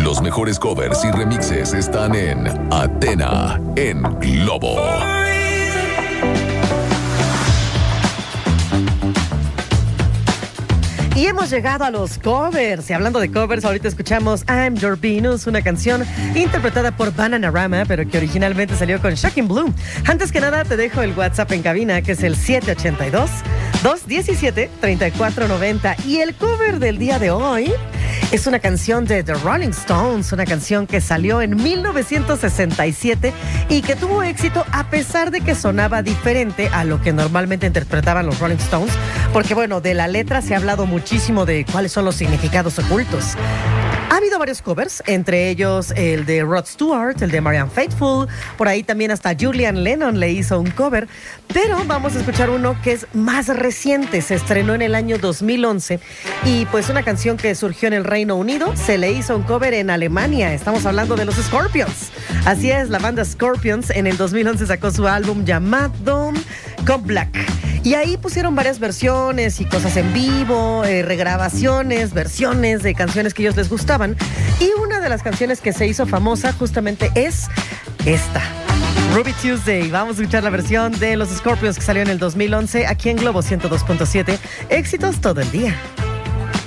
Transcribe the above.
Los mejores covers y remixes están en Athena, en Globo. Y hemos llegado a los covers. Y hablando de covers, ahorita escuchamos I'm Your Venus, una canción interpretada por Bananarama, pero que originalmente salió con Shocking Blue. Antes que nada, te dejo el WhatsApp en cabina, que es el 782-217-3490. Y el cover del día de hoy es una canción de The Rolling Stones, una canción que salió en 1967 y que tuvo éxito a pesar de que sonaba diferente a lo que normalmente interpretaban los Rolling Stones, porque bueno, de la letra se ha hablado muchísimo de cuáles son los significados ocultos. Ha habido varios covers, entre ellos el de Rod Stewart, el de Marianne Faithfull, por ahí también hasta Julian Lennon le hizo un cover, pero vamos a escuchar uno que es más reciente, se estrenó en el año 2011 y pues una canción que surgió en el Reino Unido, se le hizo un cover en Alemania, estamos hablando de los Scorpions. Así es, la banda Scorpions en el 2011 sacó su álbum llamado Come Black. Y ahí pusieron varias versiones y cosas en vivo, regrabaciones, versiones de canciones que a ellos les gustaban. Y una de las canciones que se hizo famosa justamente es esta, Ruby Tuesday. Vamos a escuchar la versión de los Scorpions que salió en el 2011 aquí en Globo 102.7. Éxitos todo el día.